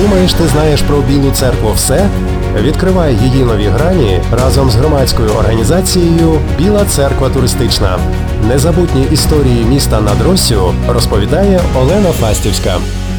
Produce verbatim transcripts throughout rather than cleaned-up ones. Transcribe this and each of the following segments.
Думаєш, ти знаєш про Білу церкву все? Відкривай її нові грані разом з громадською організацією «Біла церква туристична». Незабутні історії міста над Россю розповідає Олена Фастівська.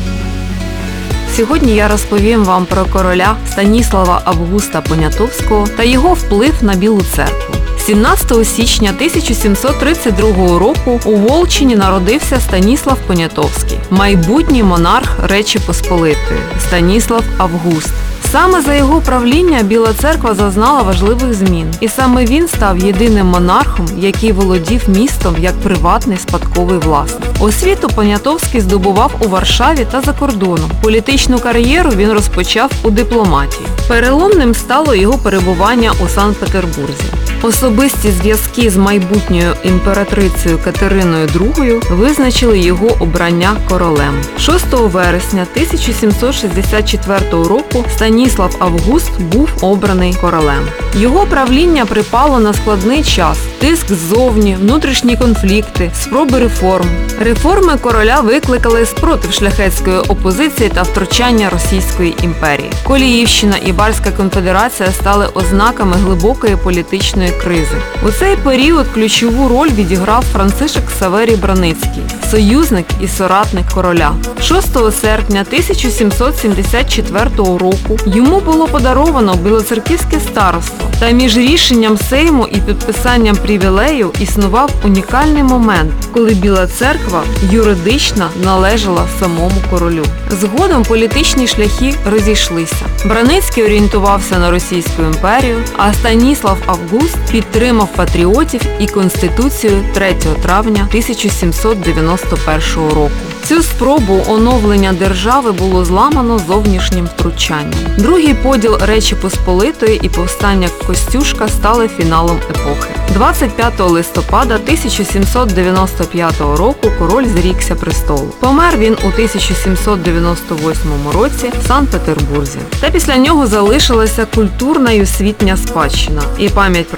Сьогодні я розповім вам про короля Станіслава Августа Понятовського та його вплив на Білу церкву. сімнадцятого січня тисяча сімсот тридцять другого року у Волчині народився Станіслав Понятовський, майбутній монарх Речі Посполитої Станіслав Август. Саме за його правління Біла церква зазнала важливих змін. І саме він став єдиним монархом, який володів містом як приватний спадковий власник. Освіту Понятовський здобував у Варшаві та за кордоном. Політичну кар'єру він розпочав у дипломатії. Переломним стало його перебування у Санкт-Петербурзі. Особисті зв'язки з майбутньою імператрицею Катериною другою визначили його обрання королем. шостого вересня тисяча сімсот шістдесят четвертого року Станіслав Август був обраний королем. Його правління припало на складний час. Тиск ззовні, внутрішні конфлікти, спроби реформ. Реформи короля викликали спротив шляхетської опозиції та втручання Російської імперії. Коліївщина і Барська конфедерація стали ознаками глибокої політичної кризи. У цей період ключову роль відіграв Францишек Ксаверій Браницький, союзник і соратник короля. шостого серпня тисяча сімсот сімдесят четвертого року йому було подаровано білоцерківське староство. Та між рішенням Сейму і підписанням привілею існував унікальний момент, коли Біла церква юридично належала самому королю. Згодом політичні шляхи розійшлися. Браницький орієнтувався на Російську імперію, а Станіслав Август підтримав патріотів і Конституцію третього травня тисяча сімсот дев'яносто першого року. Цю спробу оновлення держави було зламано зовнішнім втручанням. Другий поділ Речі Посполитої і повстання Костюшка стали фіналом епохи. двадцять п'ятого листопада тисяча сімсот дев'яносто п'ятого року король зрікся престолу. Помер він у тисяча сімсот дев'яносто восьмому році в Санкт-Петербурзі. Та після нього залишилася культурна й освітня спадщина і пам'ять